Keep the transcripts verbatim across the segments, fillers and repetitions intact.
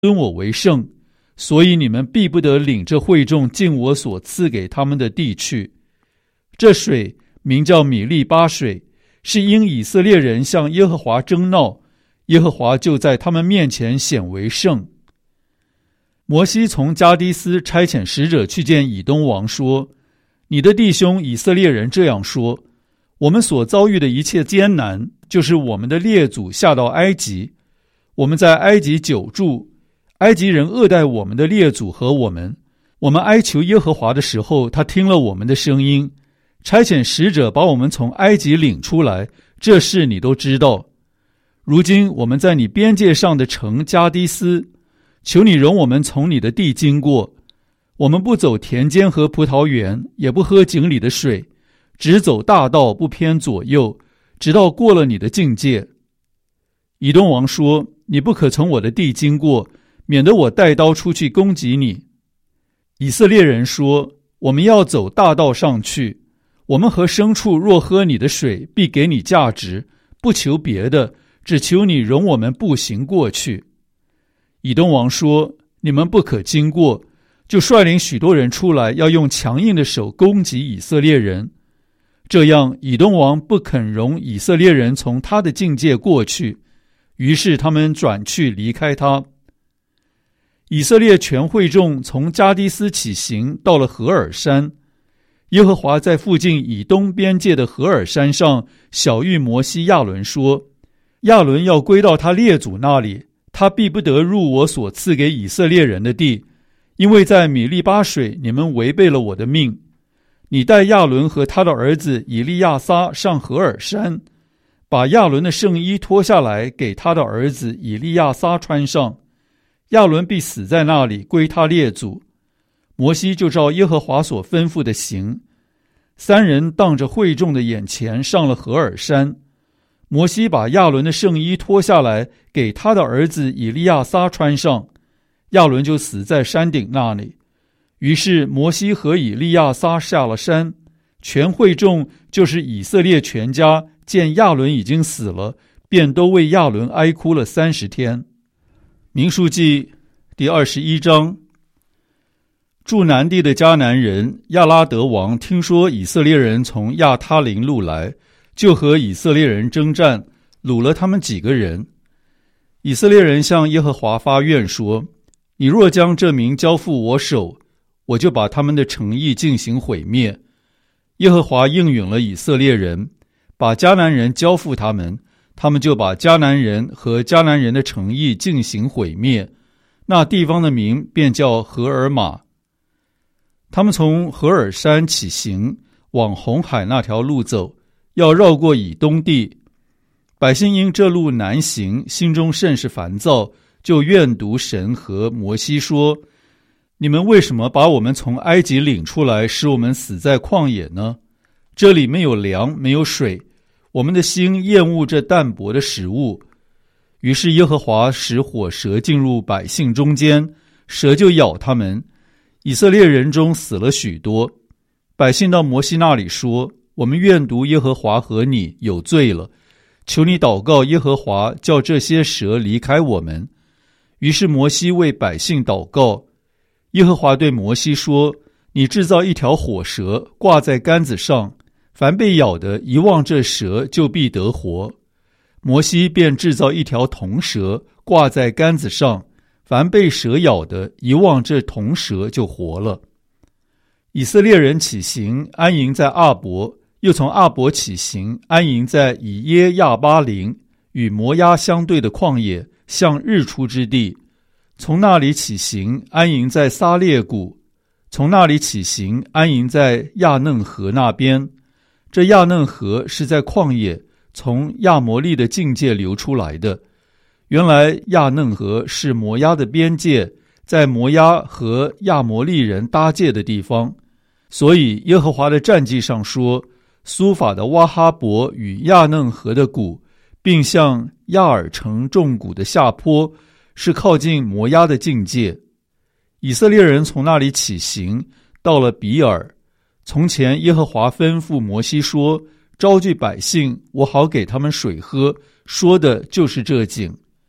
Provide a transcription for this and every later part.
尊我为圣，所以你们必不得领着会众进我所赐给他们的地去。这水名叫米利巴水，是因以色列人向耶和华争闹，耶和华就在他们面前显为圣。摩西从加低斯差遣使者去见以东王，说：你的弟兄以色列人这样说，我们所遭遇的一切艰难，就是我们的列祖下到埃及，我们在埃及久住，埃及人恶待我们的列祖和我们，我们哀求耶和华的时候，他听了我们的声音，差遣使者把我们从埃及领出来，这事你都知道。如今我们在你边界上的城加低斯，求你容我们从你的地经过，我们不走田间和葡萄园，也不喝井里的水，只走大道，不偏左右，直到过了你的境界。以东王说：你不可从我的地经过，免得我带刀出去攻击你。以色列人说：我们要走大道上去，我们和牲畜若喝你的水，必给你价值，不求别的，只求你容我们步行过去。以东王说：你们不可经过，就率领许多人出来，要用强硬的手攻击以色列人。这样以东王不肯容以色列人从他的境界过去，于是他们转去离开他。以色列全会众从加低斯起行，到了何珥山。耶和华在附近以东边界的何珥山上晓谕摩西亚伦说：亚伦要归到他列祖那里，他必不得入我所赐给以色列人的地，因为在米利巴水你们违背了我的命。你带亚伦和他的儿子以利亚撒上何珥山，把亚伦的圣衣脱下来给他的儿子以利亚撒穿上，亚伦必死在那里，归他列祖。摩西就照耶和华所吩咐的行。三人当着会众的眼前上了何珥山。摩西把亚伦的圣衣脱下来给他的儿子以利亚撒穿上，亚伦就死在山顶那里。于是摩西和以利亚撒下了山，全会众就是以色列全家见亚伦已经死了，便都为亚伦哀哭了三十天。民数记第二十一章。住南地的迦南人亚拉德王听说以色列人从亚他林路来，就和以色列人征战，掳了他们几个人。以色列人向耶和华发愿说：你若将这民交付我手，我就把他们的城邑进行毁灭。耶和华应允了以色列人，把迦南人交付他们，他们就把迦南人和迦南人的城邑进行毁灭，那地方的名便叫何珥玛。他们从何珥山起行，往红海那条路走，要绕过以东地。百姓因这路难行，心中甚是烦躁，就怨毒神和摩西说：你们为什么把我们从埃及领出来，使我们死在旷野呢？这里没有粮，没有水，我们的心厌恶这淡薄的食物。于是耶和华使火蛇进入百姓中间，蛇就咬他们，以色列人中死了许多。百姓到摩西那里说：我们怨毒耶和华和你，有罪了，求你祷告耶和华，叫这些蛇离开我们。于是摩西为百姓祷告。耶和华对摩西说：你制造一条火蛇，挂在杆子上，凡被咬的，一望这蛇，就必得活。摩西便制造一条铜蛇，挂在杆子上，凡被蛇咬的，一望这铜蛇就活了。以色列人起行，安营在阿伯，又从阿伯起行，安营在以耶亚巴林，与摩押相对的旷野，向日出之地。从那里起行，安营在撒列谷；从那里起行，安营在亚嫩河那边。这亚嫩河是在旷野，从亚摩利的境界流出来的。原来亚嫩河是摩押的边界，在摩押和亚摩利人搭界的地方。所以耶和华的战记上说：苏法的哇哈伯与亚嫩河的谷，并向亚尔城众谷的下坡，是靠近摩押的境界。以色列人从那里起行，到了比尔。从前耶和华吩咐摩西说：招聚百姓，我好给他们水喝，说的就是这井。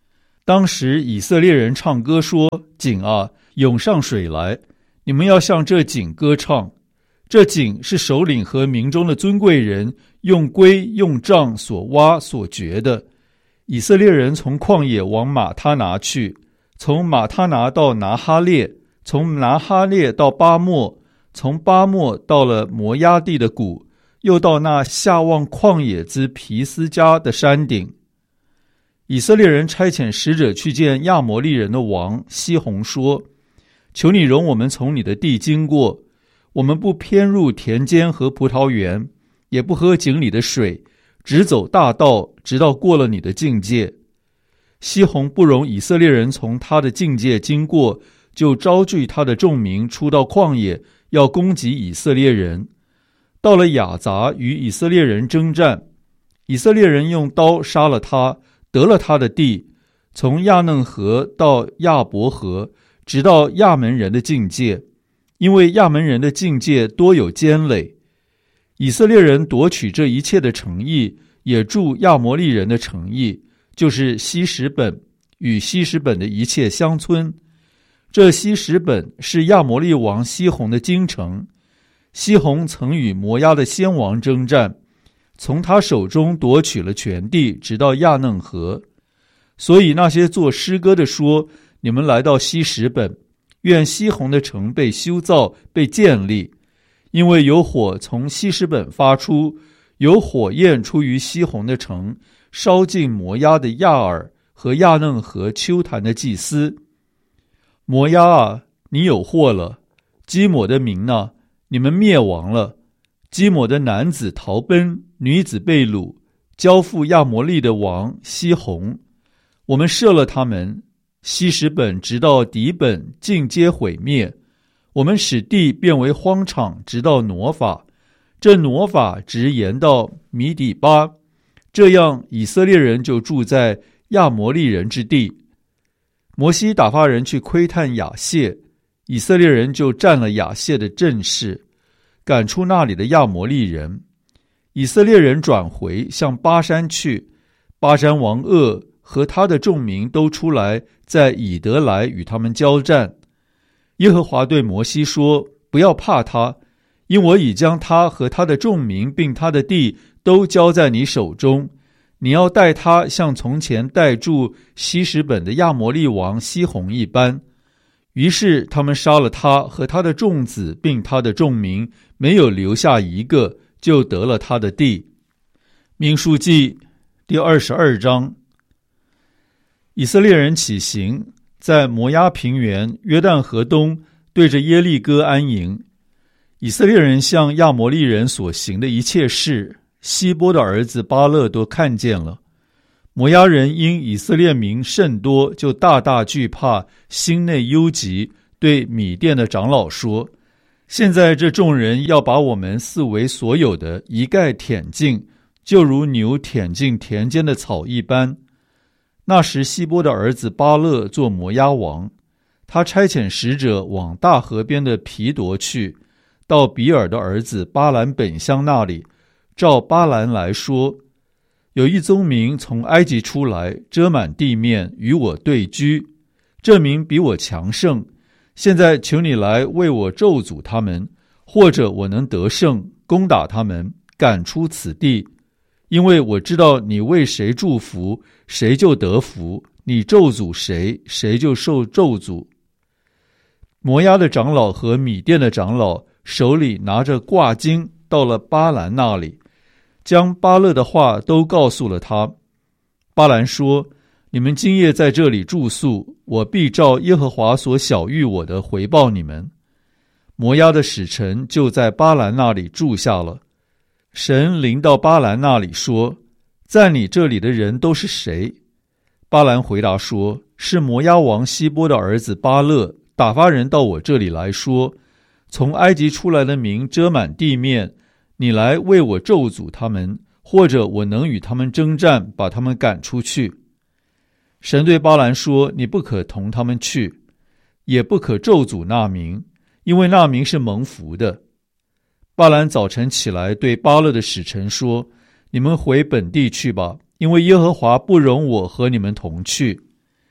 当时以色列人唱歌说：井啊，涌上水来，你们要向这井歌唱。这井是首领和民中的尊贵人用龟用杖所挖所掘的。以色列人从旷野往马他拿去，从马他拿到拿哈列，从拿哈列到巴莫，从巴莫到了摩押地的谷，又到那下望旷野之皮斯加的山顶。以色列人差遣使者去见亚摩利人的王西宏说：求你容我们从你的地经过，我们不偏入田间和葡萄园，也不喝井里的水，只走大道，直到过了你的境界。西宏不容以色列人从他的境界经过，就招聚他的众民出到旷野，要攻击以色列人。到了雅杂，与以色列人征战，以色列人用刀杀了他，得了他的地，从亚嫩河到亚伯河，直到亚门人的境界，因为亚门人的境界多有坚垒。以色列人夺取这一切的城邑，也住亚摩利人的城邑，就是西什本与西什本的一切乡村。这西什本是亚摩利王西宏的京城。西宏曾与摩押的先王征战，从他手中夺取了全地，直到亚嫩河。所以那些作诗歌的说：你们来到西什本，愿西宏的城被修造，被建立，因为有火从西什本发出，有火焰出于西宏的城，烧尽摩押的亚尔和亚嫩河丘坛的祭司。摩押啊，你有祸了！基抹的民啊，你们灭亡了！基抹的男子逃奔，女子被掳，交付亚摩利的王西宏。我们射了他们，西什本直到底本尽皆毁灭。我们使地变为荒场，直到挪法，这挪法直延到米底巴。这样以色列人就住在亚摩利人之地。摩西打发人去窥探亚谢，以色列人就占了亚谢的阵势，赶出那里的亚摩利人。以色列人转回向巴山去，巴山王噩和他的众民都出来，在以德来与他们交战。耶和华对摩西说：不要怕他，因我已将他和他的众民并他的地都交在你手中。你要带他像从前带住西什本的亚摩利王西宏一般。于是他们杀了他和他的众子并他的众民，没有留下一个，就得了他的地。民数记第二十二章。以色列人起行，在摩押平原约旦河东，对着耶利哥安营。以色列人向亚摩利人所行的一切事，希波的儿子巴勒都看见了。摩押人因以色列民甚多，就大大惧怕，心内忧急，对米甸的长老说：现在这众人要把我们四围所有的一概舔尽，就如牛舔尽田间的草一般。那时希波的儿子巴勒做摩押王，他差遣使者往大河边的皮夺去，到比尔的儿子巴兰本乡那里，照巴兰来说：有一宗民从埃及出来，遮满地面，与我对居，这民比我强盛，现在求你来为我咒诅他们，或者我能得胜，攻打他们，赶出此地。因为我知道你为谁祝福，谁就得福；你咒诅谁，谁就受咒诅。摩押的长老和米甸的长老手里拿着挂金，到了巴兰那里，将巴勒的话都告诉了他。巴兰说：你们今夜在这里住宿，我必照耶和华所晓谕我的回报你们。摩押的使臣就在巴兰那里住下了。神临到巴兰那里说：在你这里的人都是谁？巴兰回答说：是摩押王希波的儿子巴勒，打发人到我这里来说：从埃及出来的民遮满地面，你来为我咒诅他们，或者我能与他们征战，把他们赶出去。神对巴兰说：你不可同他们去，也不可咒诅那民，因为那民是蒙福的。巴兰早晨起来，对巴勒的使臣说：你们回本地去吧，因为耶和华不容我和你们同去。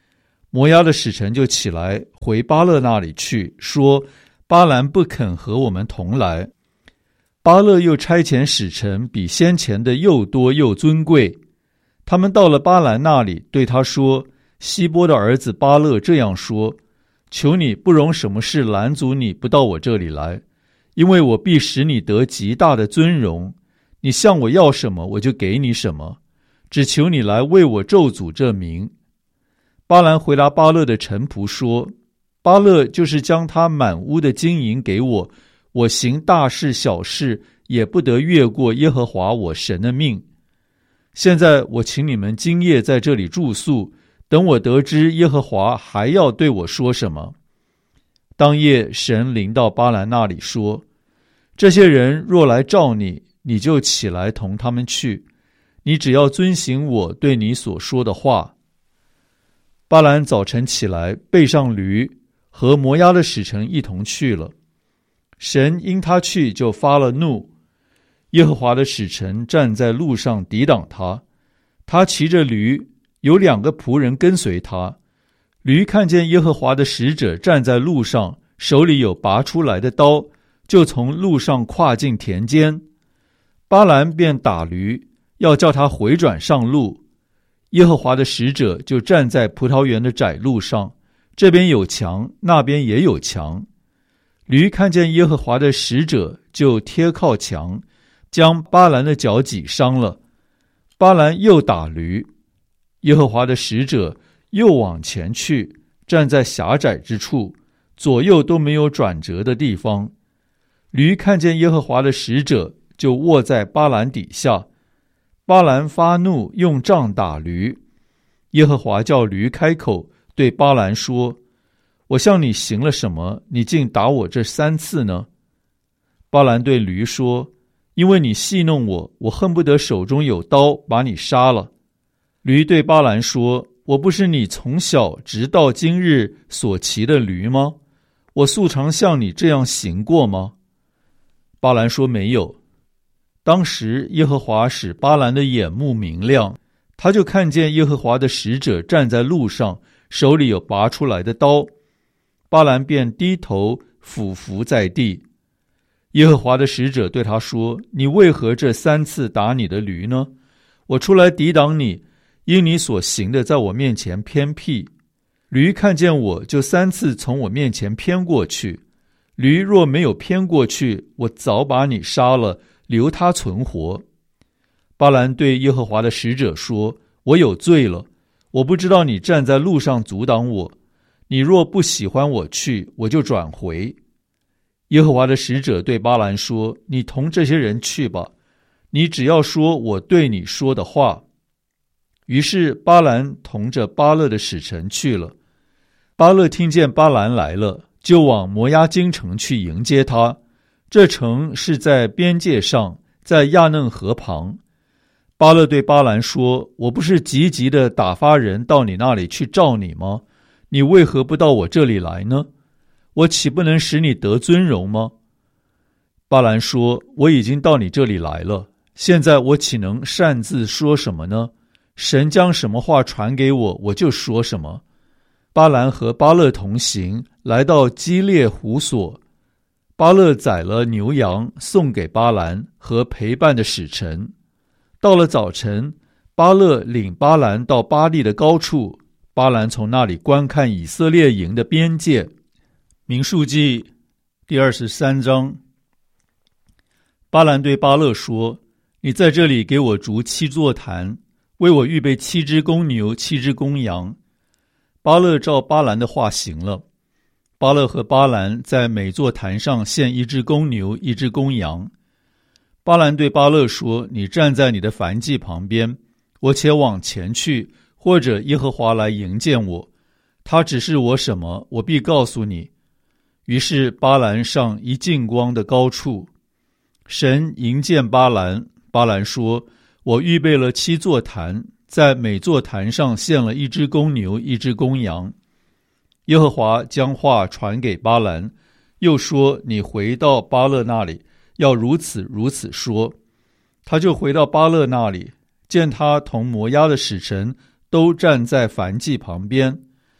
摩押的使臣就起来回巴勒那里去，说巴兰不肯和我们同来。巴勒又差遣使臣比先前的又多又尊贵。他们到了巴兰那里，对他说，希波的儿子巴勒这样说，求你不容什么事拦阻你不到我这里来，因为我必使你得极大的尊荣，你向我要什么我就给你什么，只求你来为我咒诅这民。巴兰回答巴勒的臣仆说，巴勒就是将他满屋的金银给我，我行大事小事也不得越过耶和华我神的命。现在我请你们今夜在这里住宿，等我得知耶和华还要对我说什么。当夜神临到巴兰那里说，这些人若来召你，你就起来同他们去，你只要遵行我对你所说的话。巴兰早晨起来，背上驴，和摩押的使臣一同去了。神因他去就发了怒，耶和华的使臣站在路上抵挡他，他骑着驴，有两个仆人跟随他。驴看见耶和华的使者站在路上，手里有拔出来的刀，就从路上跨进田间。巴兰便打驴，要叫他回转上路。耶和华的使者就站在葡萄园的窄路上，这边有墙，那边也有墙。驴看见耶和华的使者，就贴靠墙，将巴兰的脚挤伤了。巴兰又打驴，耶和华的使者又往前去，站在狭窄之处，左右都没有转折的地方。驴看见耶和华的使者，就卧在巴兰底下。巴兰发怒，用杖打驴。耶和华叫驴开口，对巴兰说，我向你行了什么，你竟打我这三次呢？巴兰对驴说，因为你戏弄我，我恨不得手中有刀把你杀了。驴对巴兰说，我不是你从小直到今日所骑的驴吗？我素常像你这样行过吗？巴兰说，没有。当时耶和华使巴兰的眼目明亮，他就看见耶和华的使者站在路上，手里有拔出来的刀。巴兰便低头俯伏在地。耶和华的使者对他说，你为何这三次打你的驴呢？我出来抵挡你，因你所行的在我面前偏僻。驴看见我，就三次从我面前偏过去。驴若没有偏过去，我早把你杀了，留他存活。巴兰对耶和华的使者说，我有罪了，我不知道你站在路上阻挡我，你若不喜欢我去，我就转回。耶和华的使者对巴兰说，你同这些人去吧，你只要说我对你说的话。于是巴兰同着巴勒的使臣去了。巴勒听见巴兰来了，就往摩押京城去迎接他。这城是在边界上，在亚嫩河旁。巴勒对巴兰说，我不是急急地打发人到你那里去召你吗？你为何不到我这里来呢？我岂不能使你得尊荣吗？巴兰说，我已经到你这里来了，现在我岂能擅自说什么呢？神将什么话传给我，我就说什么。巴兰和巴勒同行，来到基列胡所。巴勒宰了牛羊，送给巴兰和陪伴的使臣。到了早晨，巴勒领巴兰到巴力的高处，巴兰从那里观看以色列营的边界。民数记第二十三章。巴兰对巴勒说，你在这里给我筑七座坛，为我预备七只公牛，七只公羊。巴勒照巴兰的话行了。巴勒和巴兰在每座坛上献一只公牛，一只公羊。巴兰对巴勒说，你站在你的燔祭旁边，我且往前去，或者耶和华来迎见我，他指示我什么，我必告诉你。于是巴兰上一近光的高处，神迎见巴兰。巴兰说，我预备了七座坛，在每座坛上献了一只公牛，一只公羊。耶和华将话传给巴兰，又说，你回到巴勒那里，要如此如此说。他就回到巴勒那里，见他同摩押的使臣都站在燔祭旁边。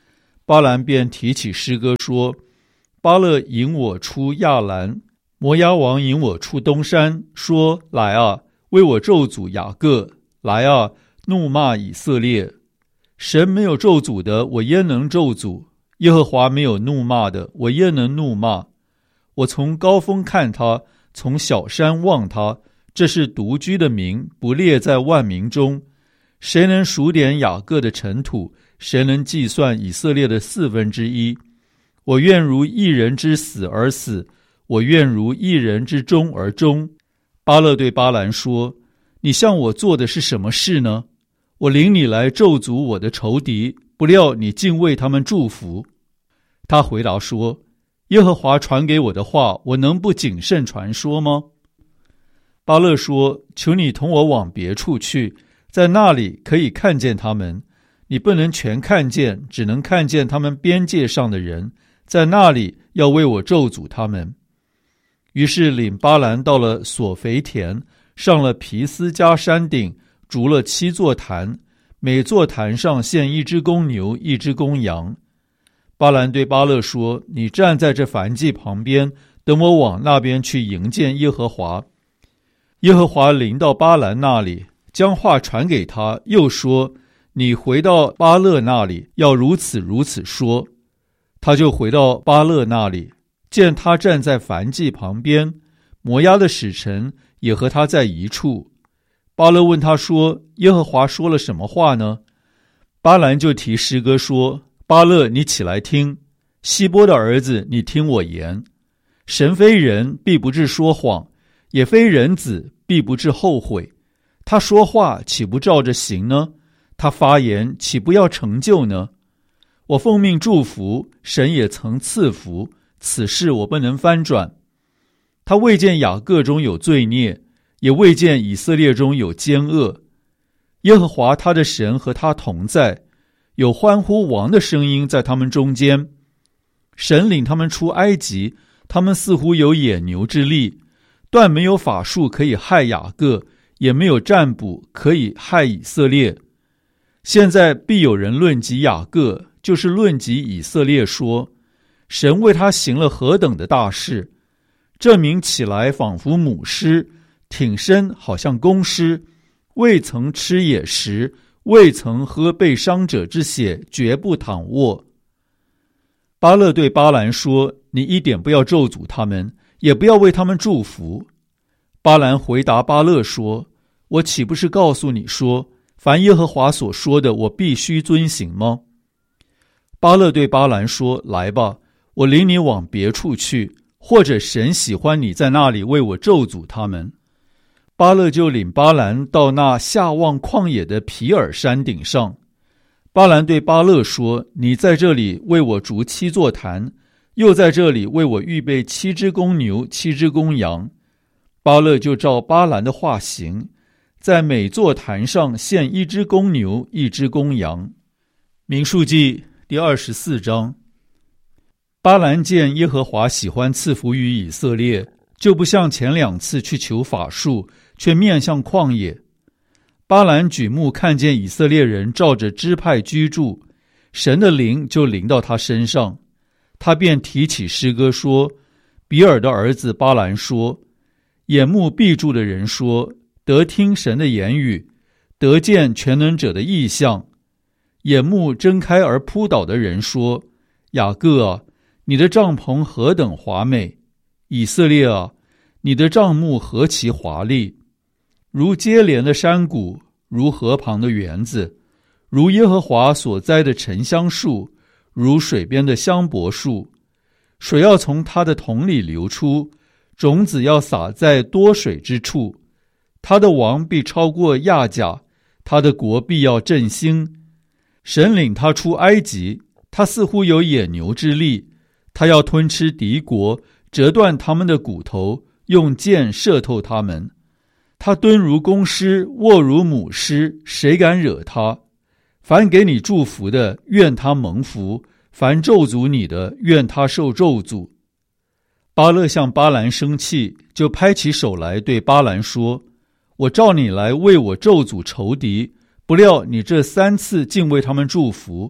巴兰便提起诗歌说：巴勒引我出亚兰，摩押王引我出东山，说：来啊，为我咒诅雅各，来啊，怒骂以色列。神没有咒诅的，我焉能咒诅？耶和华没有怒骂的，我焉能怒骂？我从高峰看他，从小山望他，这是独居的民，不列在万民中。谁能数点雅各的尘土？谁能计算以色列的四分之一？我愿如一人之死而死，我愿如一人之终而终。巴勒对巴兰说：你向我做的是什么事呢？我领你来咒诅我的仇敌，不料你竟为他们祝福。他回答说：耶和华传给我的话，我能不谨慎传说吗？巴勒说：求你同我往别处去，在那里可以看见他们。你不能全看见，只能看见他们边界上的人，在那里要为我咒诅他们。于是领巴兰到了索肥田，上了皮斯加山顶，筑了七座坛，每座坛上献一只公牛，一只公羊。巴兰对巴勒说：你站在这燔祭旁边，等我往那边去迎见耶和华。耶和华临到巴兰那里，将话传给他，又说：你回到巴勒那里，要如此如此说。他就回到巴勒那里，见他站在燔祭旁边，摩押的使臣也和他在一处。巴勒问他说：耶和华说了什么话呢？巴兰就提诗歌说：巴勒，你起来听，希波的儿子，你听我言。神非人，必不至说谎，也非人子，必不至后悔。他说话岂不照着行呢？他发言岂不要成就呢？我奉命祝福，神也曾赐福，此事我不能翻转。他未见雅各中有罪孽，也未见以色列中有奸恶。耶和华他的神和他同在，有欢呼王的声音在他们中间。神领他们出埃及，他们似乎有野牛之力，断没有法术可以害雅各，也没有占卜可以害以色列。现在必有人论及雅各，就是论及以色列，说：神为他行了何等的大事！这民起来仿佛母狮，挺身好像公狮，未曾吃野食，未曾喝被伤者之血，绝不躺卧。巴勒对巴兰说：你一点不要咒诅他们，也不要为他们祝福。巴兰回答巴勒说：我岂不是告诉你说，凡耶和华所说的，我必须遵行吗？巴勒对巴兰说：来吧，我领你往别处去，或者神喜欢你在那里为我咒诅他们。巴勒就领巴兰到那下望旷野的皮尔山顶上。巴兰对巴勒说：你在这里为我筑七座坛，又在这里为我预备七只公牛，七只公羊。巴勒就照巴兰的话行，在每座坛上献一只公牛，一只公羊。民数记第二十四章。巴兰见耶和华喜欢赐福于以色列，就不像前两次去求法术，却面向旷野。巴兰举目看见以色列人照着支派居住，神的灵就临到他身上。他便提起诗歌说：比尔的儿子巴兰说，眼目闭住的人说，得听神的言语，得见全能者的异象。眼目睁开而扑倒的人说，雅各啊，你的帐篷何等华美！以色列啊，你的帐幕何其华丽！如接连的山谷，如河旁的园子，如耶和华所栽的沉香树，如水边的香柏树。水要从它的桶里流出，种子要撒在多水之处。他的王必超过亚甲，他的国必要振兴。神领他出埃及，他似乎有野牛之力。他要吞吃敌国，折断他们的骨头，用箭射透他们。他蹲如公狮，卧如母狮，谁敢惹他？凡给你祝福的，愿他蒙福；凡咒诅你的，愿他受咒诅。巴勒向巴兰生气，就拍起手来对巴兰说：我召你来为我咒诅仇敌，不料你这三次竟为他们祝福，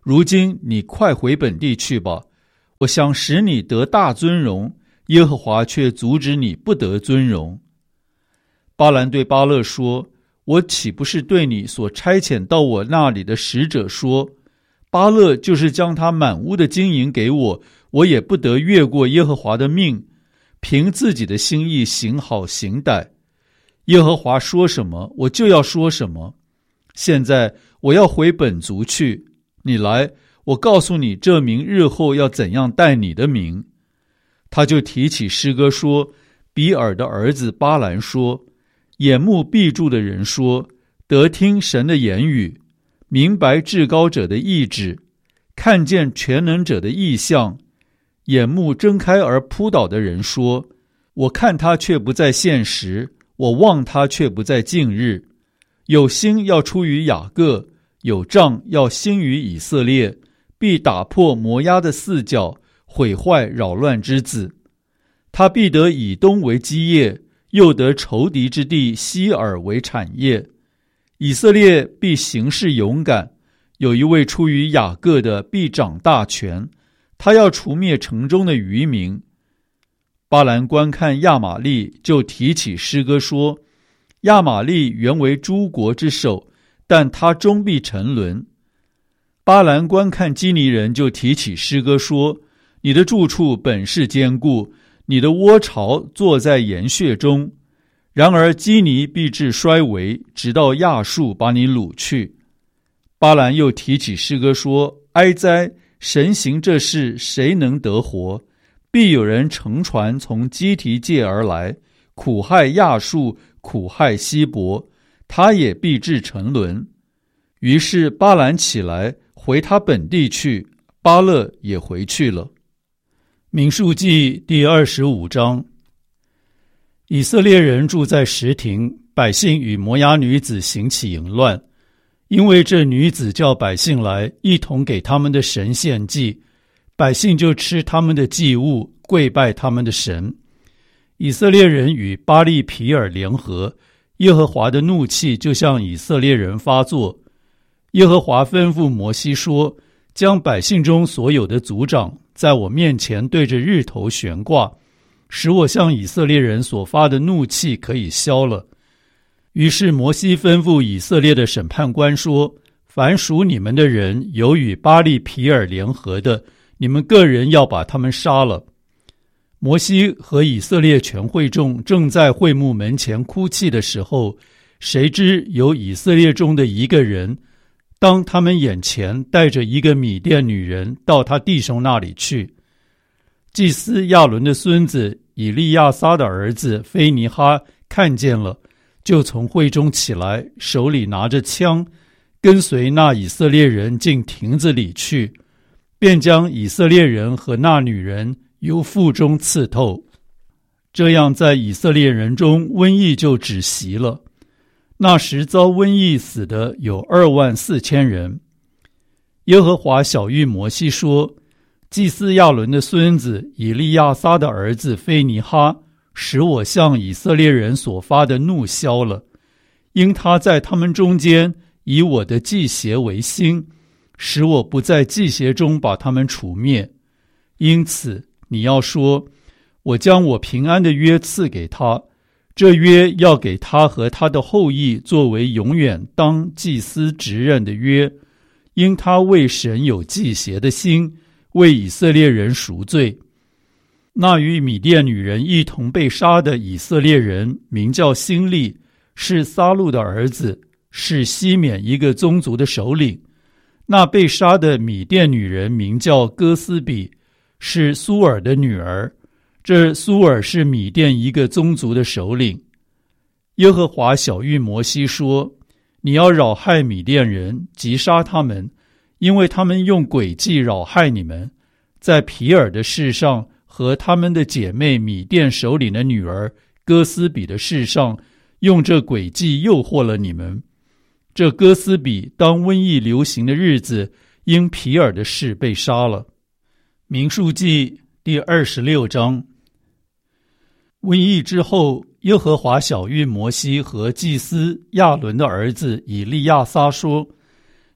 如今你快回本地去吧，我想使你得大尊荣，耶和华却阻止你不得尊荣。巴兰对巴勒说，我岂不是对你所差遣到我那里的使者说，巴勒就是将他满屋的金银给我，我也不得越过耶和华的命，凭自己的心意行好行歹。耶和华说什么，我就要说什么。现在我要回本族去，你来，我告诉你这名日后要怎样待你的名。他就提起诗歌说，比尔的儿子巴兰说，眼目闭住的人说，得听神的言语，明白至高者的意志，看见全能者的意象。眼目睁开而扑倒的人说，我看他却不在现实，我望他却不在近日。有星要出于雅各，有杖要兴于以色列，必打破摩押的四角，毁坏扰乱之子。他必得以东为基业，又得仇敌之地西珥为产业。以色列必行事勇敢，有一位出于雅各的必掌大权，他要除灭城中的渔民。巴兰观看亚玛利，就提起诗歌说，亚玛利原为诸国之首，但他终必沉沦。巴兰观看基尼人，就提起诗歌说，你的住处本是坚固，你的窝巢坐在岩穴中。然而基尼必至衰微，直到亚述把你掳去。巴兰又提起诗歌说，哀哉，神行这事，谁能得活？必有人乘船从基提界而来，苦害亚述，苦害希伯，他也必至沉沦。于是巴兰起来回他本地去，巴勒也回去了。民数记第二十五章。以色列人住在什亭，百姓与摩押女子行起淫乱，因为这女子叫百姓来，一同给他们的神献祭，百姓就吃他们的祭物，跪拜他们的神。以色列人与巴利皮尔联合，耶和华的怒气就向以色列人发作。耶和华吩咐摩西说，将百姓中所有的族长在我面前对着日头悬挂，使我向以色列人所发的怒气可以消了。于是摩西吩咐以色列的审判官说，凡属你们的人有与巴利皮尔联合的，你们个人要把他们杀了。摩西和以色列全会众正在会幕门前哭泣的时候，谁知有以色列中的一个人，当他们眼前带着一个米甸女人到他弟兄那里去。祭司亚伦的孙子以利亚撒的儿子菲尼哈看见了，就从会中起来，手里拿着枪，跟随那以色列人进亭子里去，便将以色列人和那女人由腹中刺透。这样在以色列人中瘟疫就止息了。那时遭瘟疫死的有二万四千人。耶和华晓谕摩西说，祭司亚伦的孙子以利亚撒的儿子菲尼哈，使我向以色列人所发的怒消了，因他在他们中间以我的祭邪为心，使我不在祭邪中把他们除灭。因此你要说，我将我平安的约赐给他，这约要给他和他的后裔作为永远当祭司职任的约，因他为神有祭邪的心，为以色列人赎罪。那与米甸女人一同被杀的以色列人名叫辛利，是撒路的儿子，是西缅一个宗族的首领。那被杀的米甸女人名叫哥斯比，是苏尔的女儿，这苏尔是米甸一个宗族的首领。耶和华晓谕摩西说，你要扰害米甸人，击杀他们，因为他们用诡计扰害你们，在皮尔的事上和他们的姐妹米甸首领的女儿哥斯比的事上，用这诡计诱惑了你们。这哥斯比当瘟疫流行的日子，因皮尔的事被杀了。民数记第二十六章。瘟疫之后，耶和华晓谕摩西和祭司亚伦的儿子以利亚撒说，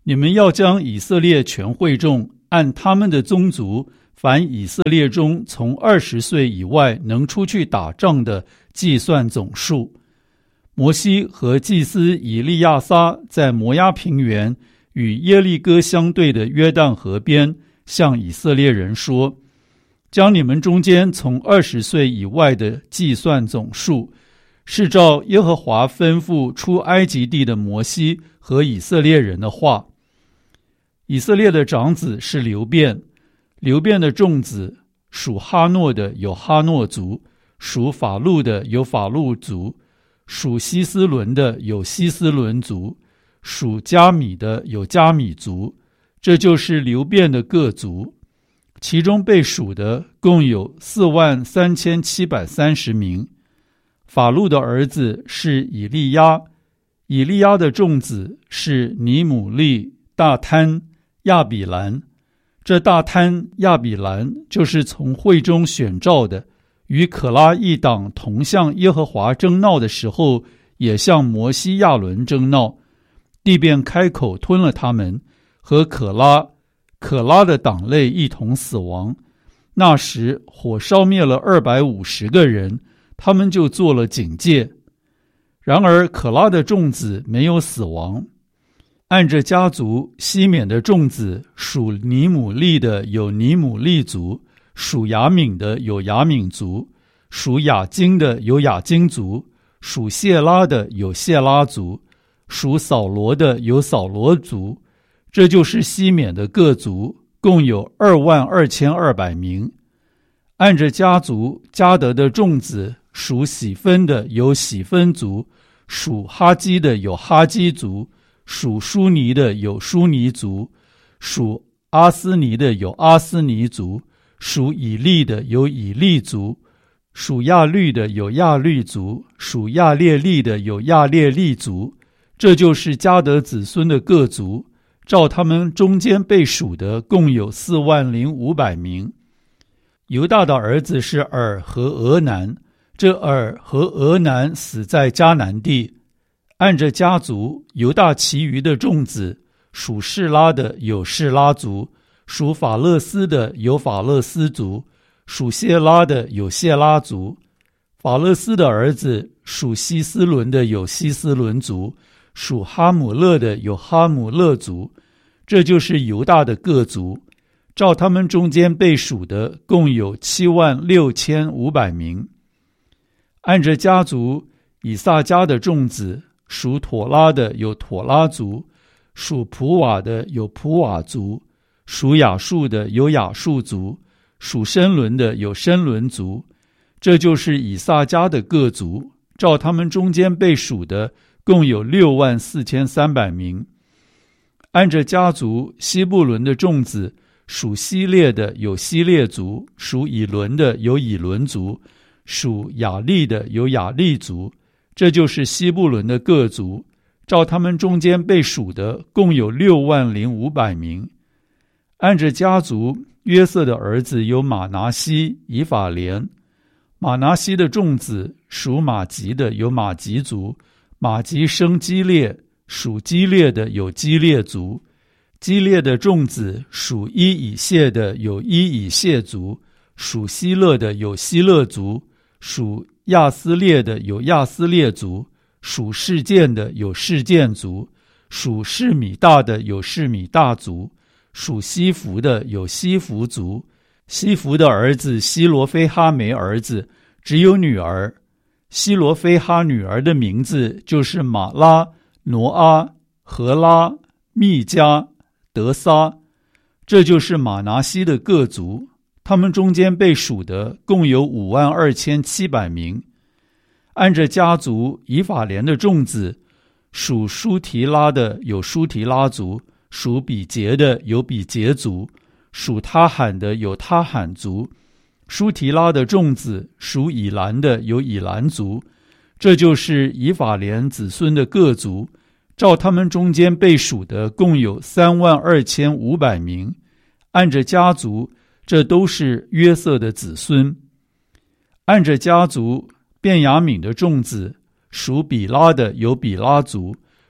你们要将以色列全会众按他们的宗族，凡以色列中从二十岁以外能出去打仗的计算总数。摩西和祭司以利亚撒在摩押平原与耶利哥相对的约旦河边向以色列人说，将你们中间从二十岁以外的计算总数，是照耶和华吩咐出埃及地的摩西和以色列人的话。以色列的长子是流便，流便的众子属哈诺的有哈诺族，属法路的有法路族，属希斯伦的有希斯伦族，属加米的有加米族。这就是流便的各族。其中被数的共有四万三千七百三十名。法路的儿子是以利亚，以利亚的众子是尼姆利、大贪、亚比兰。这大贪、亚比兰就是从会中选召的，与可拉一党同向耶和华争闹的时候，也向摩西亚伦争闹，地便开口吞了他们，和可拉可拉的党类一同死亡。那时火烧灭了二百五十个人，他们就做了警戒。然而可拉的众子没有死亡。按着家族，西缅的众子属尼姆利的有尼姆利族，属雅敏的有雅敏族，属雅金的有雅金族，属谢拉的有谢拉族，属扫罗的有扫罗族。这就是西缅的各族，共有二万二千二百名。按着家族，迦得的众子属喜分的有喜分族，属哈基的有哈基族，属舒尼的有舒尼族，属阿斯尼的有阿斯尼族，属以利的有以利族，属亚律的有亚律族，属亚列利的有亚列利族。这就是迦得子孙的各族。照他们中间被数的共有四万零五百名。犹大的儿子是尔和俄南，这尔和俄南死在迦南地。按着家族，犹大其余的众子属示拉的有示拉族，属法勒斯的有法勒斯族，属谢拉的有谢拉族。法勒斯的儿子属希斯伦的有希斯伦族，属哈姆勒的有哈姆勒族。这就是犹大的各族。照他们中间被数的共有七万六千五百名。按着家族，以萨迦的众子属妥拉的有妥拉族，属普瓦的有普瓦族，属亚述的有亚述族，属申伦的有申伦族。这就是以萨迦的各族。照他们中间被数的共有六万四千三百名。按着家族，西布伦的众子属希列的有希列族，属以伦的有以伦族，属雅利的有雅利族。这就是西布伦的各族。照他们中间被数的共有六万零五百名。按着家族，约瑟的儿子有马拿西、以法莲。马拿西的众子属马吉的有马吉族，马吉生基列，属基列的有基列族。基列的众子属伊以谢的有伊以谢族，属希勒的有希勒族，属亚斯列的有亚斯列族，属示剑的有示剑族，属示米大的有示米大族，属西弗的有西弗族。西弗的儿子希罗非哈没儿子，只有女儿。希罗非哈女儿的名字就是玛拉、挪阿、荷拉、密加、德撒。这就是马拿西的各族。他们中间被数的共有五万二千七百名。按着家族，以法莲的众子属舒提拉的有舒提拉族，属比杰的有比杰族，属他罕的有他罕族。舒提拉的众子属以兰的有以兰族。这就是以法莲子孙的各族。照他们中间被数的共有三万二千五百名。按着家族，这都是约瑟的子孙。按着家族，便雅悯的众子属比拉的有比拉族，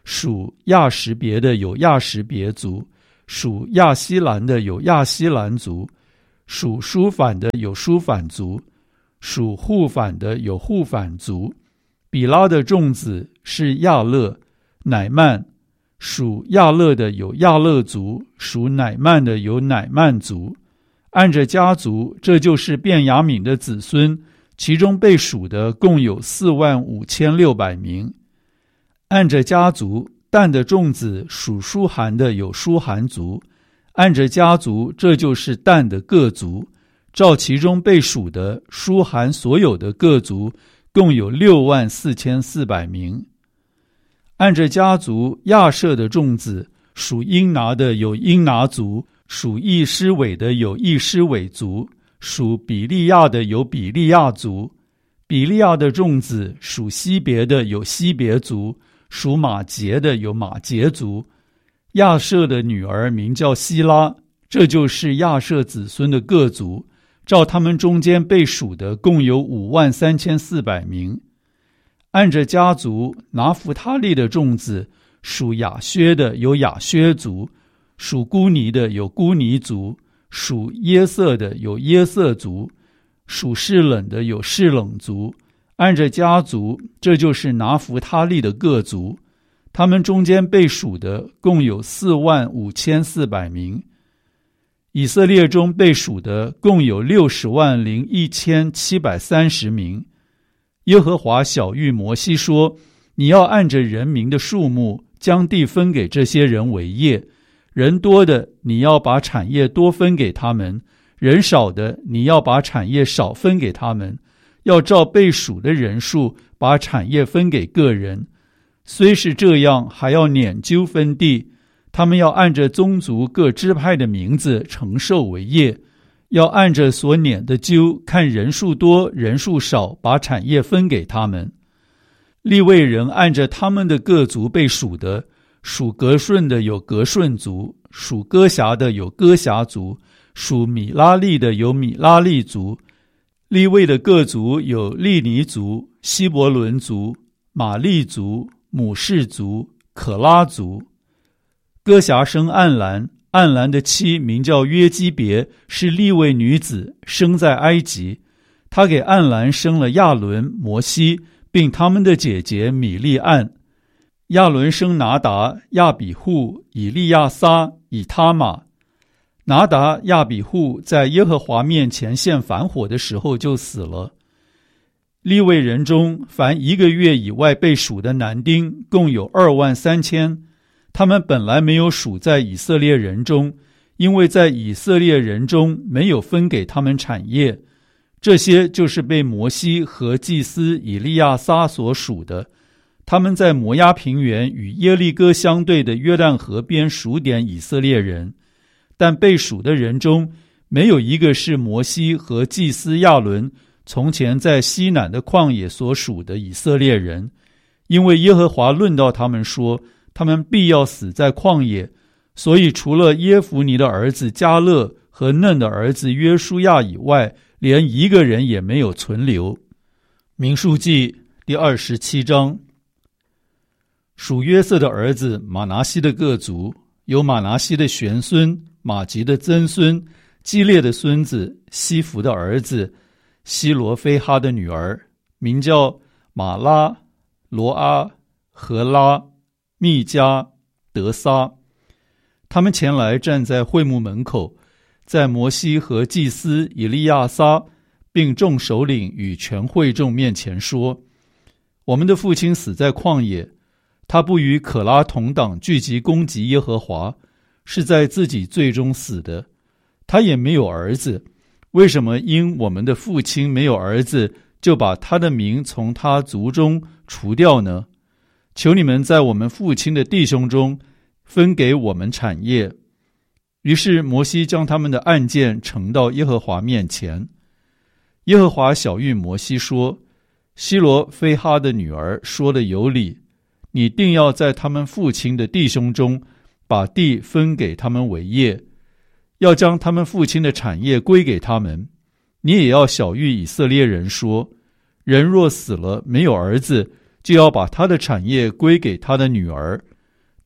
属亚实别的有亚实别族，属亚希兰的有亚希兰族，属舒反的有舒反族，属户反的有户反族。比拉的众子是亚勒、乃曼，属亚勒的有亚勒族，属乃曼的有乃曼族。按着家族，这就是便雅悯的子孙，其中被数的共有四万五千六百名。按着家族，但的众子属舒韩的有舒韩族，按着家族，这就是但的各族，照其中被数的舒韩所有的各族共有六万四千四百名。按着家族，亚舍的众子属英拿的有英拿族，属易施伟的有易施伟族，属比利亚的有比利亚族。比利亚的众子属西别的有西别族，属马杰的有马杰族。亚舍的女儿名叫希拉，这就是亚舍子孙的各族，照他们中间被数的共有五万三千四百名。按着家族，拿弗他利的众子属亚薛的有亚薛族，属孤尼的有孤尼族，属耶色的有耶色族，属士冷的有士冷族。按着家族，这就是拿弗他利的各族，他们中间被数的共有四万五千四百名。以色列中被数的共有六十万零一千七百三十名。耶和华晓谕摩西说：你要按着人民的数目，将地分给这些人为业。人多的，你要把产业多分给他们；人少的，你要把产业少分给他们。要照被数的人数，把产业分给个人。虽是这样，还要撵阄分地。他们要按着宗族各支派的名字承受为业，要按着所撵的阄，看人数多人数少，把产业分给他们。利未人按着他们的各族被数的，属革顺的有革顺族，属哥辖的有哥辖族，属米拉利的有米拉利族。利未的各族有利尼族、希伯伦族、玛利族、母士族、可拉族。哥辖生暗兰，暗兰的妻名叫约基别，是利未女子，生在埃及。她给暗兰生了亚伦、摩西，并他们的姐姐米利暗。亚伦生拿达、亚比户、以利亚撒、以他玛。拿达、亚比户在耶和华面前献燔火的时候就死了。利未人中，凡一个月以外被数的男丁共有二万三千。他们本来没有数在以色列人中，因为在以色列人中没有分给他们产业。这些就是被摩西和祭司以利亚撒所属的。他们在摩押平原与耶利哥相对的约旦河边数点以色列人，但被数的人中没有一个是摩西和祭司亚伦从前在西南的旷野所属的以色列人，因为耶和华论到他们说，他们必要死在旷野，所以除了耶孚尼的儿子迦勒和嫩的儿子约书亚以外，连一个人也没有存留。民数记第二十七章。属约瑟的儿子马拿西的各族，有马拿西的玄孙、马吉的曾孙、基列的孙子、西弗的儿子、希罗非哈的女儿，名叫马拉、罗阿、荷拉、密加、德撒。他们前来站在会幕门口，在摩西和祭司以利亚撒并众首领与全会众面前说：我们的父亲死在旷野，他不与可拉同党聚集攻击耶和华，是在自己罪中死的。他也没有儿子，为什么因我们的父亲没有儿子，就把他的名从他族中除掉呢？求你们在我们父亲的弟兄中分给我们产业。于是摩西将他们的案件呈到耶和华面前。耶和华晓谕摩西说：希罗非哈的女儿说的有理，你定要在他们父亲的弟兄中把地分给他们为业，要将他们父亲的产业归给他们。你也要晓谕以色列人说：人若死了没有儿子，就要把他的产业归给他的女儿，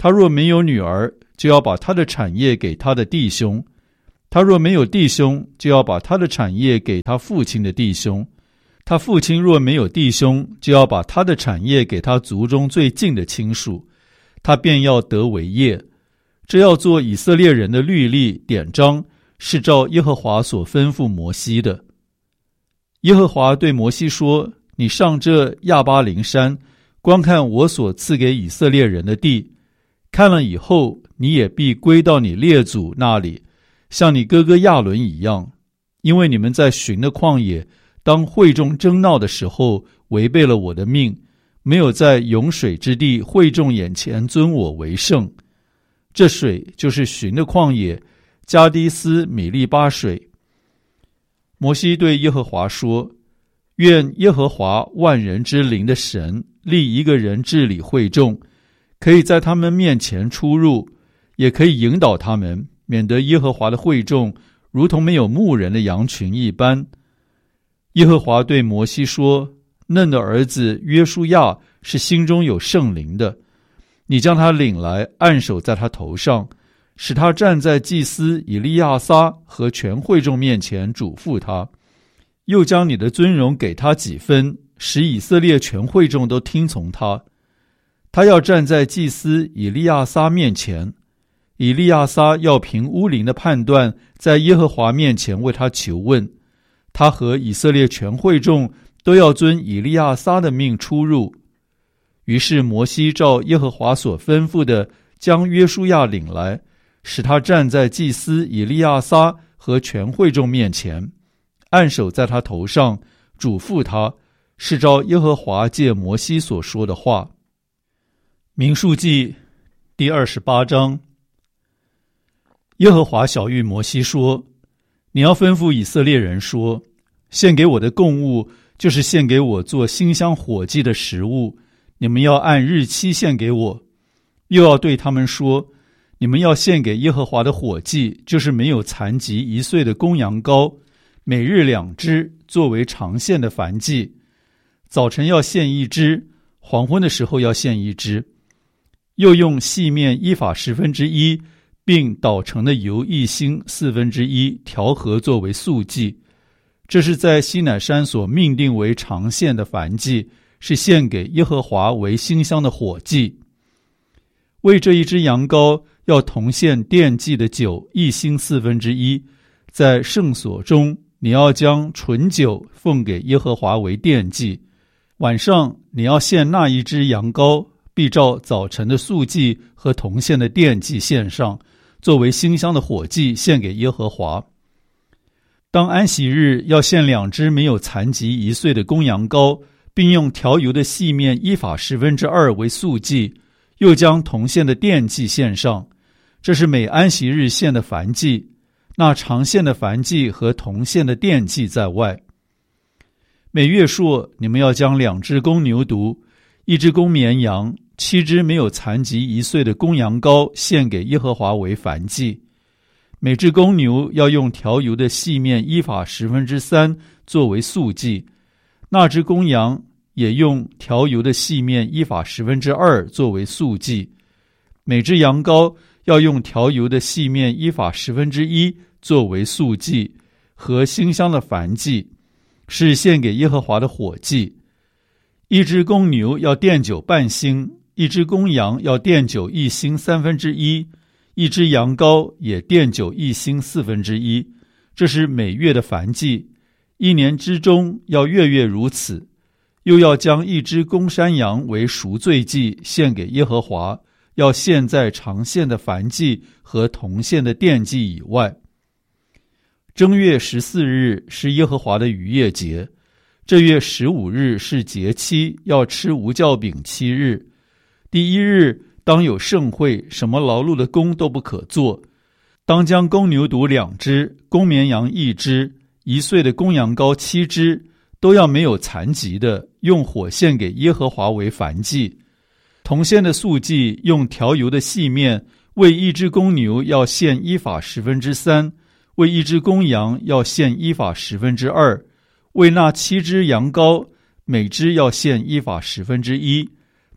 他若没有女儿，就要把他的产业给他的弟兄；他若没有弟兄，就要把他的产业给他父亲的弟兄；他父亲若没有弟兄，就要把他的产业给他族中最近的亲属，他便要得为业。这要做以色列人的律例典章，是照耶和华所吩咐摩西的。耶和华对摩西说：你上这亚巴琳山，观看我所赐给以色列人的地，看了以后，你也必归到你列祖那里，像你哥哥亚伦一样，因为你们在寻的旷野，当会众争闹的时候，违背了我的命，没有在涌水之地会众眼前尊我为圣。这水就是寻的旷野，加低斯米利巴水。摩西对耶和华说：愿耶和华万人之灵的神立一个人治理会众，可以在他们面前出入，也可以引导他们，免得耶和华的会众如同没有牧人的羊群一般。耶和华对摩西说：嫩的儿子约书亚是心中有圣灵的，你将他领来，按手在他头上，使他站在祭司以利亚撒和全会众面前，嘱咐他，又将你的尊荣给他几分，使以色列全会众都听从他。他要站在祭司以利亚撒面前，以利亚撒要凭乌灵的判断，在耶和华面前为他求问。他和以色列全会众都要遵以利亚撒的命出入。于是摩西照耶和华所吩咐的，将约书亚领来，使他站在祭司以利亚撒和全会众面前，按手在他头上，嘱咐他，是照耶和华借摩西所说的话。民数记第二十八章。耶和华晓谕摩西说：你要吩咐以色列人说，献给我的供物，就是献给我做馨香火祭的食物，你们要按日期献给我。又要对他们说，你们要献给耶和华的火祭，就是没有残疾一岁的公羊羔，每日两只，作为常献的燔祭。早晨要献一只，黄昏的时候要献一只。又用细面依法十分之一，并捣成的油一星四分之一调和作为素祭。这是在西乃山所命定为常献的燔祭，是献给耶和华为馨香的火祭。为这一只羊羔，要同献奠祭的酒一星四分之一。在圣所中，你要将醇酒奉给耶和华为奠祭。晚上你要献那一只羊羔，必照早晨的素祭和同献的奠祭献上，作为馨香的火祭献给耶和华。当安息日要献两只没有残疾一岁的公羊羔，并用调油的细面依法十分之二为素祭，又将同献的奠祭献上。这是每安息日献的燔祭，那常献的燔祭和同献的奠祭在外。每月朔，你们要将两只公牛犊，一只公绵羊，七只没有残疾一岁的公羊羔献给耶和华为燔祭。每只公牛要用调油的细面依法十分之三作为素祭，那只公羊也用调油的细面依法十分之二作为素祭。每只羊羔要用调油的细面依法十分之一作为素祭和馨香的燔祭，是献给耶和华的火祭。一只公牛要奠酒半星，一只公羊要奠酒一星三分之一，一只羊羔也奠酒一星四分之一。这是每月的燔祭，一年之中要月月如此。又要将一只公山羊为赎罪祭献给耶和华，要献在常献的燔祭和同献的奠祭以外。正月十四日是耶和华的逾越节，这月十五日是节期，要吃无酵饼七日。第一日当有盛会，什么劳碌的工都不可做。当将公牛犊两只，公绵羊一只，一岁的公羊羔七只，都要没有残疾的，用火献给耶和华为燔祭。同献的素祭用调油的细面，为一只公牛要献依法十分之三，为一只公羊要献依法十分之二，为那七只羊羔，每只要献依法十分之一。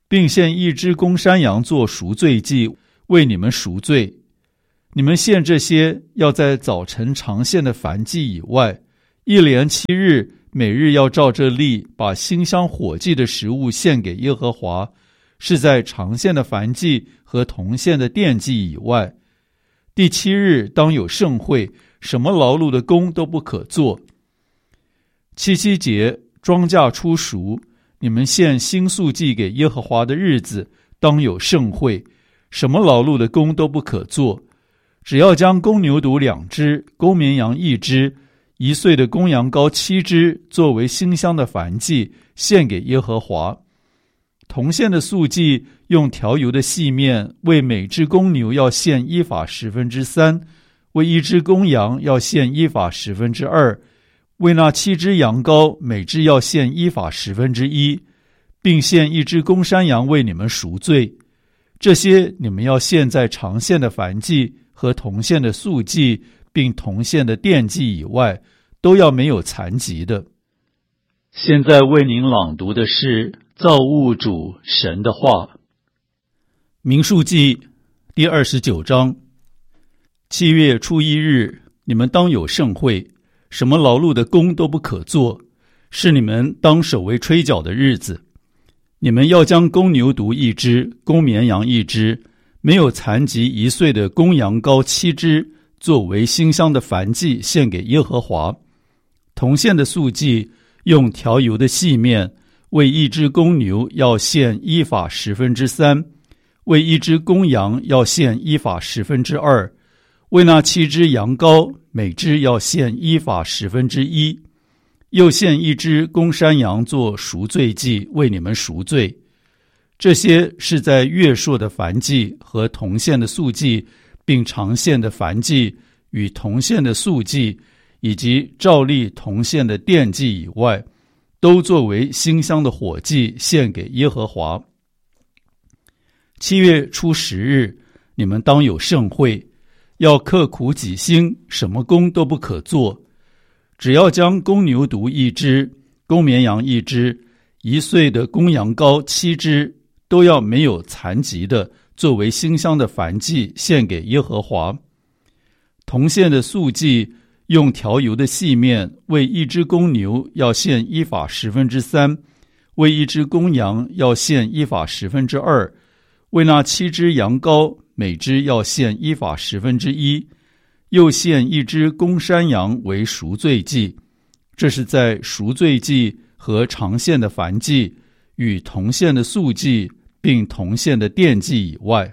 并献一只公山羊做赎罪祭，为你们赎罪。你们献这些，要在早晨常献的燔祭以外，一连七日，每日要照这例，把馨香火祭的食物献给耶和华，是在常献的燔祭和同献的奠祭以外。第七日当有盛会，什么劳碌的工都不可做。七七节，庄稼出熟，你们献新素祭给耶和华的日子，当有盛会，什么劳碌的工都不可做。只要将公牛犊两只，公绵羊一只，一岁的公羊羔七只，作为馨香的燔祭，献给耶和华。同献的素祭，用调油的细面，为每只公牛要献一法十分之三，为一只公羊要献一法十分之二，为那七只羊羔，每只要献一法十分之一，并献一只公山羊为你们赎罪。这些你们要献在常献的燔祭和同献的素祭，并同献的奠祭以外，都要没有残疾的。现在为您朗读的是造物主神的话。民数记第二十九章。七月初一日，你们当有盛会，什么劳碌的工都不可做，是你们当守为吹角的日子。你们要将公牛犊一只，公绵羊一只，没有残疾一岁的公羊羔七只，作为馨香的燔祭，献给耶和华。同献的素祭，用调油的细面，为一只公牛要献一法十分之三，为一只公羊要献一法十分之二，为那七只羊羔，每只要献一法十分之一。又献一只公山羊做赎罪祭，为你们赎罪。这些是在月朔的燔祭和同献的素祭，并常献的燔祭与同献的素祭，以及照例同献的奠祭以外，都作为馨香的火祭，献给耶和华。七月初十日，你们当有盛会，要刻苦己心，什么工都不可做。只要将公牛犊一只，公绵羊一只，一岁的公羊羔七只，都要没有残疾的，作为馨香的燔祭，献给耶和华。同献的素祭，用调油的细面，为一只公牛要献一法十分之三，为一只公羊要献一法十分之二，为那七只羊羔，每只要献一法十分之一。又献一只公山羊为赎罪祭，这是在赎罪祭和常献的燔祭与同献的素祭并同献的奠祭以外。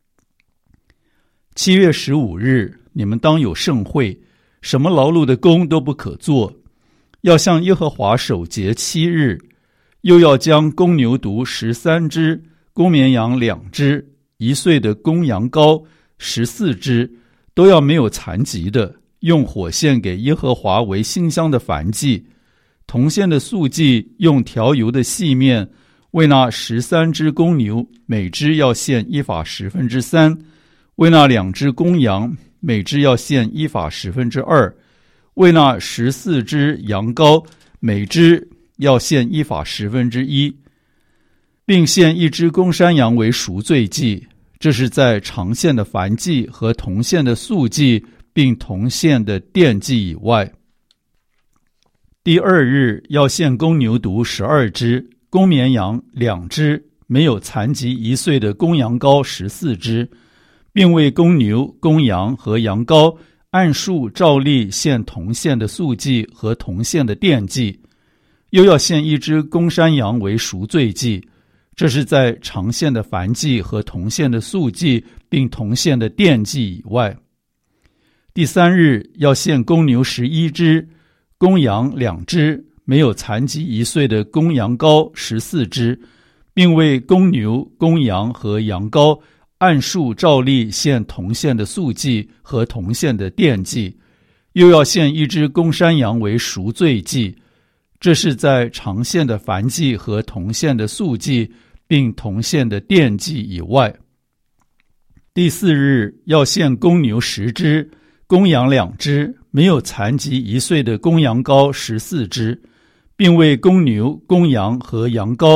七月十五日，你们当有盛会，什么劳碌的工都不可做，要向耶和华守节七日。又要将公牛犊十三只，公绵羊两只，一岁的公羊羔十四只，都要没有残疾的，用火献给耶和华为馨香的燔祭。同献的素祭，用调油的细面，为那十三只公牛，每只要献一法十分之三，为那两只公羊，每只要献一法十分之二，为那十四只羊羔，每只要献一法十分之一，并献一只公山羊为赎罪祭。这是在常献的燔祭和同献的素祭并同献的奠祭以外。第二日要献公牛犊十二只，公绵羊两只，没有残疾一岁的公羊羔十四只，并为公牛、公羊和羊羔按数照例献同献的素祭和同献的奠祭。又要献一只公山羊为赎罪祭，这是在常献的燔祭和同献的素祭并同献的奠祭以外。第三日要献公牛十一只，公羊两只，没有残疾一岁的公羊羔十四只，并为公牛、公羊和羊羔按数照例献同献的素祭和同献的奠祭。又要献一只公山羊为赎罪祭，这是在常献的燔祭和同献的素祭并同献的奠祭以外。第四日要献公牛十只，公羊两只，没有残疾一岁的公羊羔十四只，并为公牛、公羊和羊羔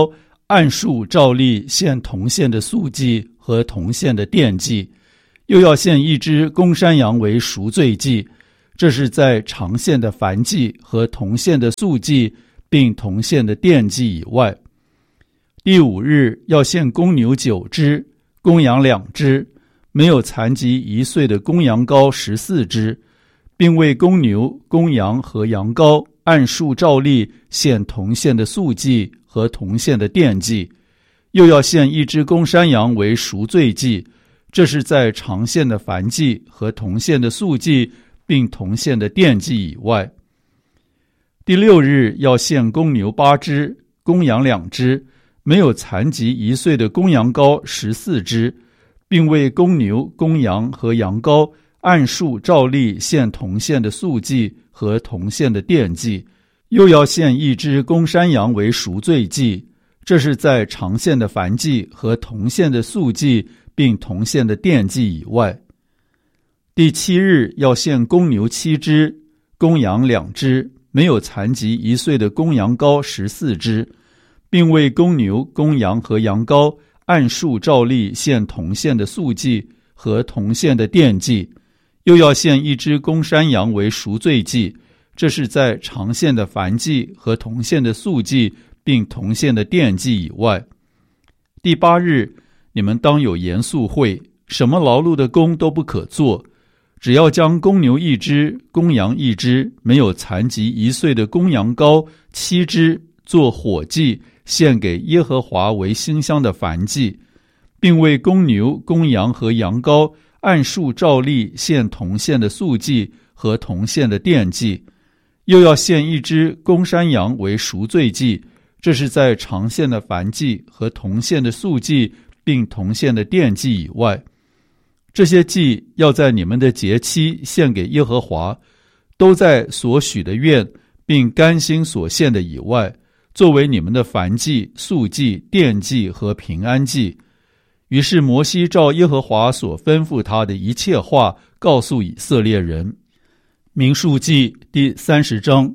按数照例献同献的素祭和同献的奠祭，又要献一只公山羊为赎罪祭，这是在常献的燔祭和同献的素祭并同献的奠祭以外。第五日要献公牛九只，公羊两只，没有残疾一岁的公羊羔十四只，并为公牛、公羊和羊羔按数照例献同献的素祭和同献的奠祭，又要献一只公山羊为赎罪祭，这是在常献的燔祭和同献的素祭并同献的奠祭以外。第六日要献公牛八只，公羊两只，没有残疾一岁的公羊羔十四只，并为公牛、公羊和羊羔按数照例献同献的素祭和同献的奠祭，又要献一只公山羊为赎罪祭，这是在常献的燔祭和同献的素祭并同献的奠祭以外。第七日要献公牛七只，公羊两只，没有残疾一岁的公羊羔十四只，并为公牛、公羊和羊羔按数照例献同献的素祭和同献的奠祭，又要献一只公山羊为赎罪祭，这是在常献的燔祭和同献的素祭并同献的奠祭以外。第八日，你们当有严肃会，什么劳碌的工都不可做，只要将公牛一只，公羊一只，没有残疾一岁的公羊羔七只做火祭，献给耶和华为馨香的燔祭，并为公牛、公羊和羊羔按数照例献同献的素祭和同献的奠祭，又要献一只公山羊为赎罪祭，这是在常献的燔祭和同献的素祭并同献的奠祭以外。这些祭要在你们的节期献给耶和华，都在所许的愿并甘心所献的以外，作为你们的燔祭、素祭、奠祭和平安祭。于是摩西照耶和华所吩咐他的一切话告诉以色列人。民数记第三十章。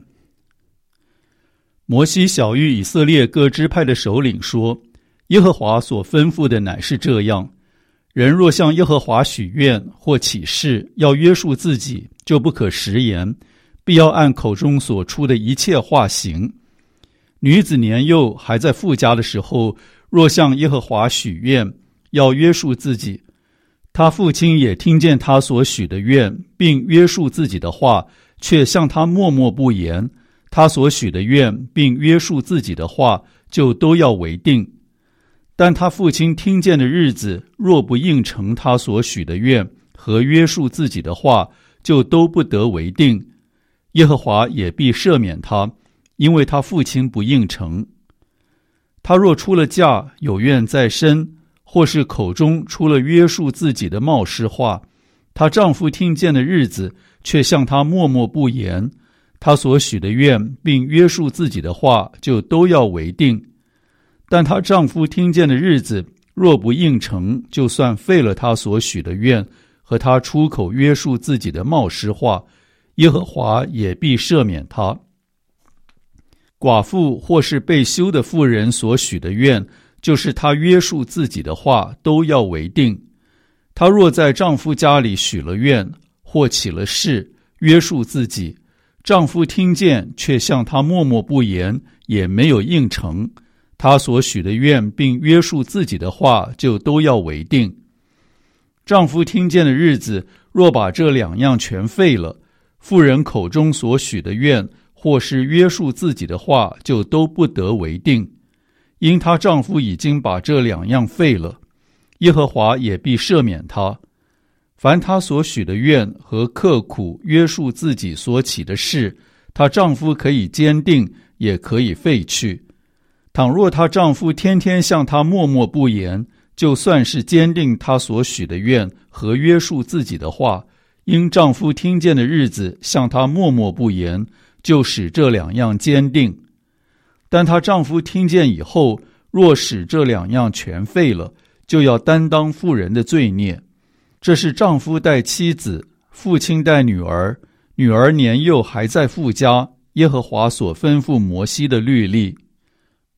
摩西晓谕以色列各支派的首领说，耶和华所吩咐的乃是这样，人若向耶和华许愿或起誓要约束自己，就不可食言，必要按口中所出的一切话行。女子年幼还在父家的时候，若向耶和华许愿要约束自己，他父亲也听见他所许的愿，并约束自己的话，却向他默默不言，他所许的愿并约束自己的话，就都要为定。但他父亲听见的日子，若不应承他所许的愿和约束自己的话，就都不得为定。耶和华也必赦免他，因为他父亲不应承。他若出了嫁，有愿在身，或是口中出了约束自己的冒失话，她丈夫听见的日子，却向她默默不言，她所许的愿并约束自己的话，就都要为定。但她丈夫听见的日子，若不应承，就算废了她所许的愿和她出口约束自己的冒失话，耶和华也必赦免她。寡妇或是被休的妇人所许的愿，就是她约束自己的话，都要为定。她若在丈夫家里许了愿，或起了誓，约束自己，丈夫听见却向她默默不言，也没有应承，她所许的愿并约束自己的话，就都要为定。丈夫听见的日子，若把这两样全废了，妇人口中所许的愿或是约束自己的话，就都不得为定，因她丈夫已经把这两样废了，耶和华也必赦免她。凡她所许的愿和刻苦约束自己所起的事，她丈夫可以坚定，也可以废去。倘若她丈夫天天向她默默不言，就算是坚定她所许的愿和约束自己的话，因丈夫听见的日子向她默默不言，就使这两样坚定。但她丈夫听见以后，若使这两样全废了，就要担当妇人的罪孽。这是丈夫带妻子，父亲带女儿，女儿年幼还在父家，耶和华所吩咐摩西的律例。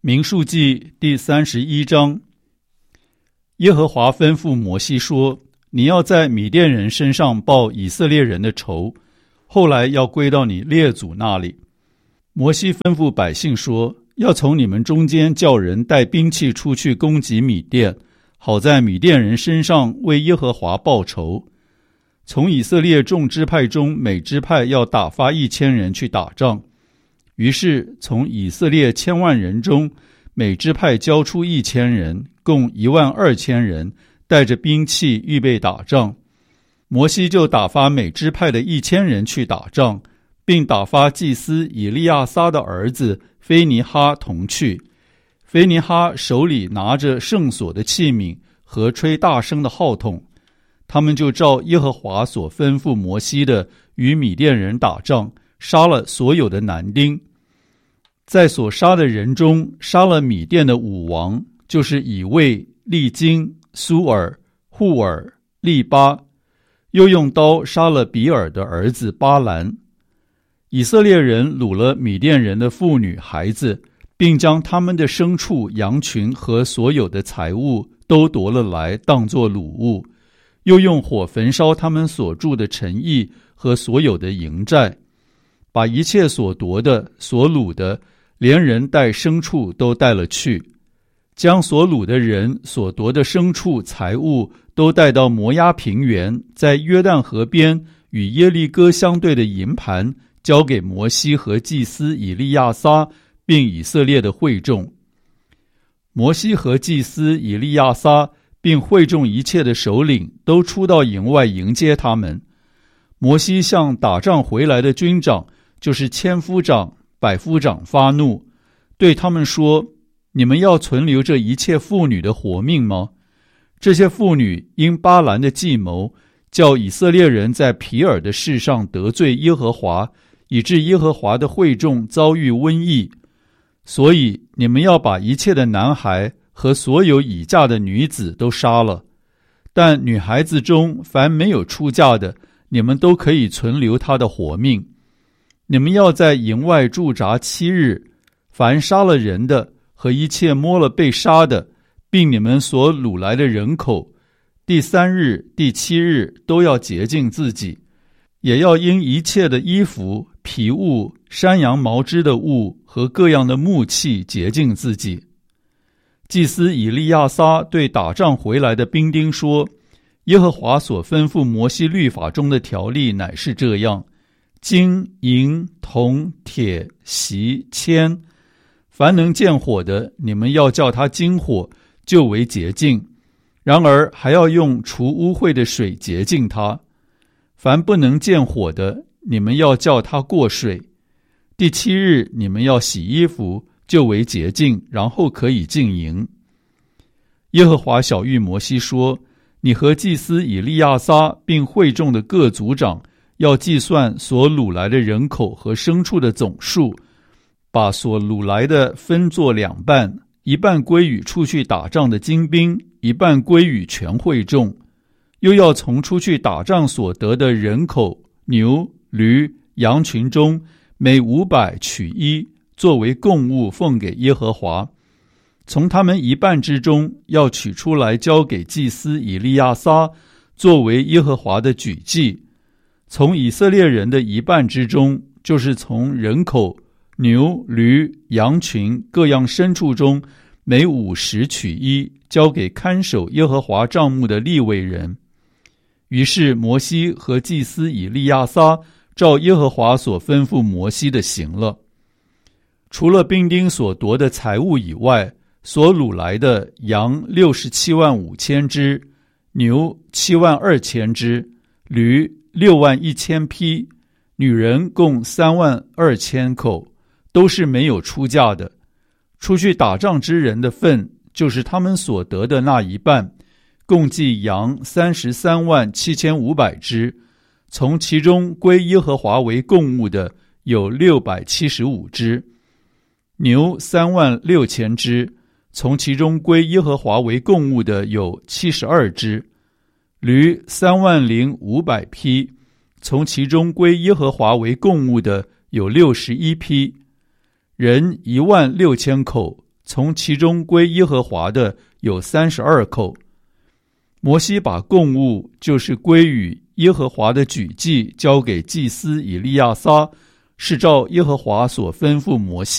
民数记第三十一章，耶和华吩咐摩西说，你要在米甸人身上报以色列人的仇，后来要归到你列祖那里。摩西吩咐百姓说，要从你们中间叫人带兵器出去攻击米甸，好在米甸人身上为耶和华报仇。从以色列众支派中，每支派要打发一千人去打仗。于是从以色列千万人中，每支派交出一千人，共一万二千人，带着兵器预备打仗。摩西就打发每支派的一千人去打仗，并打发祭司以利亚撒的儿子非尼哈同去。非尼哈手里拿着圣所的器皿和吹大声的号筒，他们就照耶和华所吩咐摩西的，与米甸人打仗，杀了所有的男丁。在所杀的人中，杀了米甸的五王，就是以卫、利金、苏尔、户尔、利巴，又用刀杀了比尔的儿子巴兰。以色列人掳了米甸人的妇女孩子，并将他们的牲畜、羊群和所有的财物都夺了来，当作掳物，又用火焚烧他们所住的城邑和所有的营寨，把一切所夺的、所掳的，连人带牲畜都带了去，将所掳的人所夺的牲畜财物都带到摩押平原，在约旦河边与耶利哥相对的营盘，交给摩西和祭司以利亚撒，并以色列的会众。摩西和祭司以利亚撒并会众一切的首领都出到营外迎接他们。摩西向打仗回来的军长，就是千夫长、百夫长发怒，对他们说，你们要存留这一切妇女的活命吗？这些妇女因巴兰的计谋，叫以色列人在皮尔的事上得罪耶和华，以致耶和华的会众遭遇瘟疫。所以你们要把一切的男孩和所有已嫁的女子都杀了，但女孩子中凡没有出嫁的，你们都可以存留她的活命。你们要在营外驻扎七日，凡杀了人的和一切摸了被杀的，并你们所掳来的人口，第三日、第七日都要洁净自己，也要因一切的衣服、皮物、山羊毛织的物和各样的木器洁净自己。祭司以利亚撒对打仗回来的兵丁说，耶和华所吩咐摩西律法中的条例乃是这样，金、银、铜、铁、锡、铅，凡能见火的，你们要叫它金火，就为洁净，然而还要用除污秽的水洁净它。凡不能见火的，你们要叫它过水。第七日你们要洗衣服，就为洁净，然后可以进营。耶和华晓谕摩西说，你和祭司以利亚撒并会众的各族长，要计算所掳来的人口和牲畜的总数，把所掳来的分作两半，一半归与出去打仗的精兵，一半归与全会众。又要从出去打仗所得的人口、牛、驴、羊群中，每五百取一，作为供物奉给耶和华。从他们一半之中，要取出来交给祭司以利亚撒，作为耶和华的举祭。从以色列人的一半之中，就是从人口、牛、驴、羊群各样牲畜中，每五十取一，交给看守耶和华帐幕的利未人。于是摩西和祭司以利亚撒照耶和华所吩咐摩西的行了。除了兵丁所夺的财物以外，所掳来的羊六十七万五千只，牛七万二千只，驴六万一千匹，女人共三万二千口，都是没有出嫁的。出去打仗之人的份，就是他们所得的那一半，共计羊三十三万七千五百只，从其中归耶和华为供物的有六百七十五只；牛三万六千只，从其中归耶和华为供物的有七十二只；驴三万零五百匹，从其中归耶和华为供物的有六十一匹；人一万六千口， 从其中归耶和华的有三十二口。摩西把供物，就是归与耶和华的举祭，交给祭司以利亚撒，是照耶和华所吩咐摩西